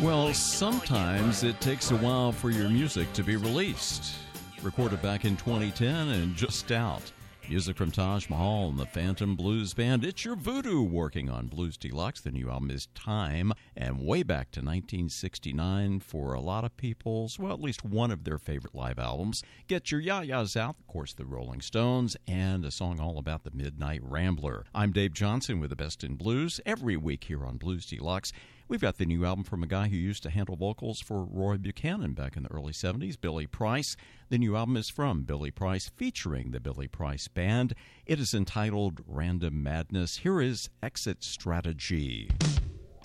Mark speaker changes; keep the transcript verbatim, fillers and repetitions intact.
Speaker 1: Well, sometimes it takes a while for your music to be released. Recorded back in twenty ten and just out. Music from Taj Mahal and the Phantom Blues Band. It's your voodoo working on Blues Deluxe. The new album is Time, and way back to nineteen sixty-nine for a lot of people's, well, at least one of their favorite live albums. Get your yayas out, of course, the Rolling Stones, and a song all about the Midnight Rambler. I'm Dave Johnson with the Best in Blues, every week here on Blues Deluxe. We've got the new album from a guy who used to handle vocals for Roy Buchanan back in the early seventies, Billy Price. The new album is from Billy Price, featuring the Billy Price Band. It is entitled Random Madness. Here is Exit Strategy.